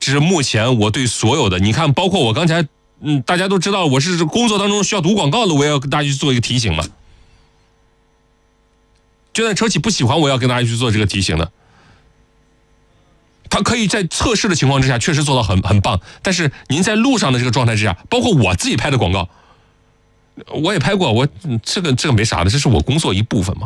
这是目前我对所有的，你看，包括我刚才，大家都知道我是工作当中需要读广告的，我也要跟大家去做一个提醒嘛。就算车企不喜欢，我要跟大家去做这个提醒的。它可以在测试的情况之下确实做到很棒，但是您在路上的这个状态之下，包括我自己拍的广告，我也拍过，这个没啥的，这是我工作一部分嘛。